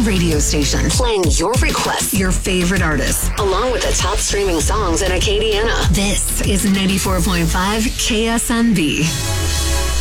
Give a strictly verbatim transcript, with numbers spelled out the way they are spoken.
radio station, playing your requests, your favorite artists, along with the top streaming songs in Acadiana. This is ninety-four point five K S M B.